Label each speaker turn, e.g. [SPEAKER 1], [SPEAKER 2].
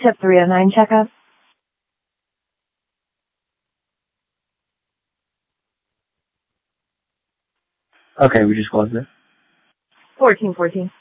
[SPEAKER 1] Tip 309 checkup.
[SPEAKER 2] Okay, we just closed it.
[SPEAKER 1] 1414.